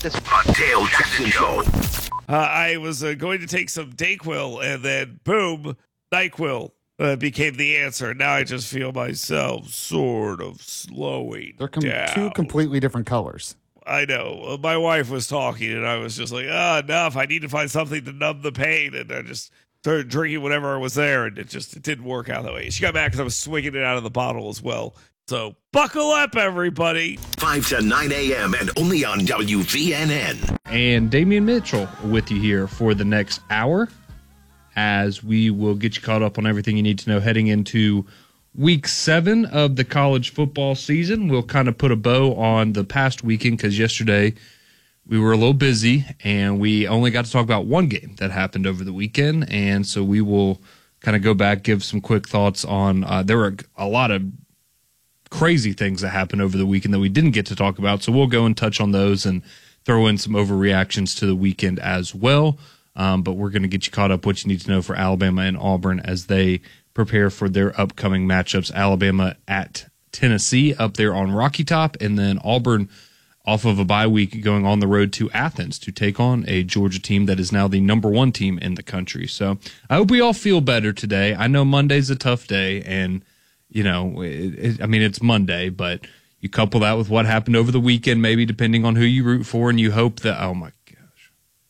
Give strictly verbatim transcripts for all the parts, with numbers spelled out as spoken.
this. The Dale Jackson Show. Uh, I was uh, going to take some Dayquil, and then boom, NyQuil uh, became the answer. Now I just feel myself sort of slowing They're com- down. two completely different colors. I know. Uh, my wife was talking, and I was just like, ah, enough. I need to find something to numb the pain. And I just started drinking whatever was there, and it just it didn't work out that way. She got mad because I was swinging it out of the bottle as well. So buckle up, everybody. five to nine a.m. and only on W V N N. And Damian Mitchell with you here for the next hour as we will get you caught up on everything you need to know heading into week seven of the college football season. We'll kind of put a bow on the past weekend because yesterday we were a little busy and we only got to talk about one game that happened over the weekend. And so we will kind of go back, give some quick thoughts on uh, there were a lot of crazy things that happened over the weekend that we didn't get to talk about. So we'll go and touch on those and throw in some overreactions to the weekend as well. Um, but we're going to get you caught up what you need to know for Alabama and Auburn as they prepare for their upcoming matchups. Alabama at Tennessee up there on Rocky Top, and then Auburn off of a bye week going on the road to Athens to take on a Georgia team that is now the number one team in the country. So I hope we all feel better today. I know Monday's a tough day, and you know, it, it, I mean, it's Monday, but you couple that with what happened over the weekend, maybe depending on who you root for, and you hope that, oh my gosh.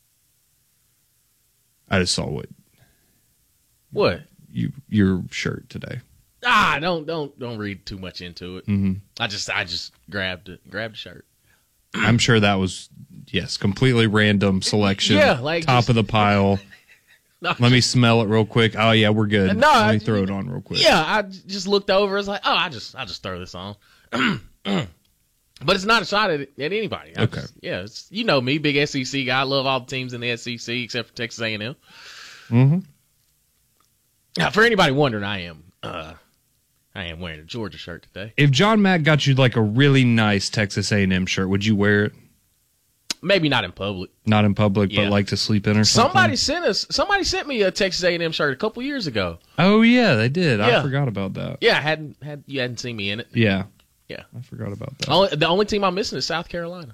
I just saw what. What? You, your shirt today. Ah, don't, don't, don't read too much into it. Mm-hmm. I just, I just grabbed it, grabbed the shirt. I'm sure that was, yes, completely random selection. Yeah, like top just, of the pile. No, Let me smell it real quick. Oh yeah, we're good. No, Let me I, throw it on real quick. Yeah, I just looked over. It's like, oh, I just, I just throw this on. But it's not a shot at, at anybody. I okay. Just, yeah, it's, you know me, big S E C guy. I love all the teams in the S E C except for Texas A and M. Mm-hmm. Now, for anybody wondering, I am, uh, I am wearing a Georgia shirt today. If John Mack got you like a really nice Texas A and M shirt, would you wear it? Maybe not in public. Not in public, yeah. but like to sleep in or something? Somebody sent us. Somebody sent me a Texas A and M shirt a couple years ago. Oh yeah, they did. Yeah. I forgot about that. Yeah, I hadn't had you hadn't seen me in it. Yeah, yeah, I forgot about that. Only, the only team I'm missing is South Carolina.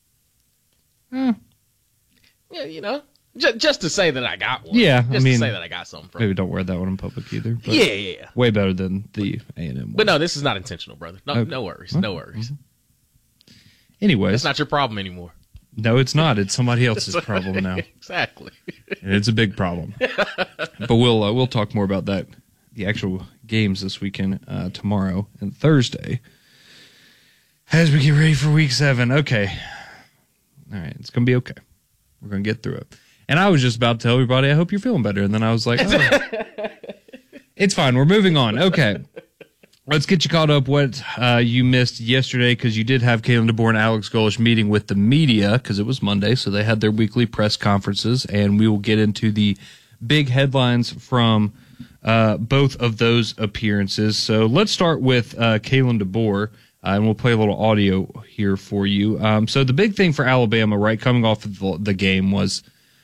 Hmm. Yeah, you know, just, just to say that I got one. Yeah, just I mean, to say that I got something from. Maybe don't wear that one in public either. But yeah, yeah, yeah. Way better than the A and M one. But no, this is not intentional, brother. No, okay. no worries, okay. no worries. Mm-hmm. Anyways, it's not your problem anymore. No, it's not. It's somebody else's problem now. Exactly. And it's a big problem. But we'll uh, we'll talk more about that, the actual games this weekend, uh, tomorrow and Thursday, as we get ready for week seven. Okay. All right. It's going to be okay. We're going to get through it. And I was just about to tell everybody, I hope you're feeling better. And then I was like, oh, it's fine. We're moving on. Okay. Let's get you caught up what uh, you missed yesterday because you did have Kalen DeBoer and Alex Golesh meeting with the media because it was Monday, so they had their weekly press conferences, and we will get into the big headlines from uh, both of those appearances. So let's start with uh, Kalen DeBoer, uh, and we'll play a little audio here for you. Um, so the big thing for Alabama, right, coming off of the, the game was,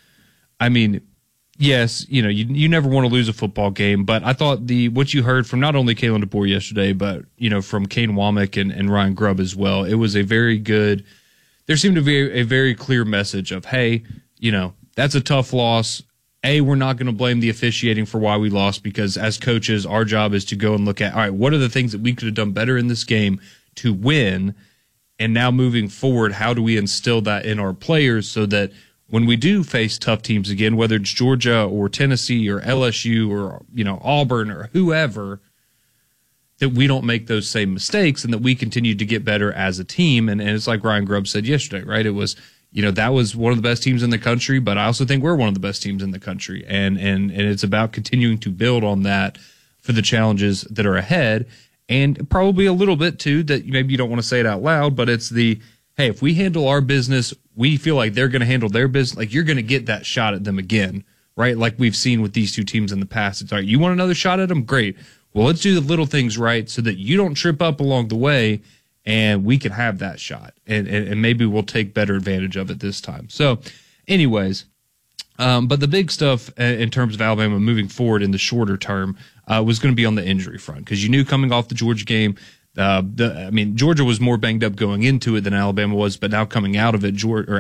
I mean, yes, you know, you you never want to lose a football game, but I thought the what you heard from not only Kalen DeBoer yesterday, but, you know, from Kane Womack and, and Ryan Grubb as well, it was a very good, there seemed to be a, a very clear message of, hey, you know, that's a tough loss. A, we're not going to blame the officiating for why we lost because as coaches, our job is to go and look at, all right, what are the things that we could have done better in this game to win? And now moving forward, how do we instill that in our players so that when we do face tough teams again, whether it's Georgia or Tennessee or L S U or, you know, Auburn or whoever, that we don't make those same mistakes and that we continue to get better as a team. And, and it's like Ryan Grubb said yesterday, right? It was, you know, that was one of the best teams in the country, but I also think we're one of the best teams in the country. And, and, and it's about continuing to build on that for the challenges that are ahead. And probably a little bit, too, that maybe you don't want to say it out loud, but it's the, hey, if we handle our business, we feel like they're going to handle their business. Like you're going to get that shot at them again, right? Like we've seen with these two teams in the past. It's all right, you want another shot at them? Great. Well, let's do the little things right so that you don't trip up along the way and we can have that shot. And, and, and maybe we'll take better advantage of it this time. So anyways, um, but the big stuff in terms of Alabama moving forward in the shorter term uh, was going to be on the injury front because you knew coming off the Georgia game, Uh, the, I mean, Georgia was more banged up going into it than Alabama was, but now coming out of it, Georgia, or